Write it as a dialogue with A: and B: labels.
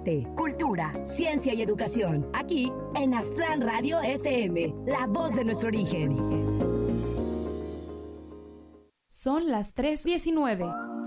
A: arte, cultura, ciencia y educación. Aquí en Aztlán Radio FM, la voz de nuestro origen.
B: Son las 3:19.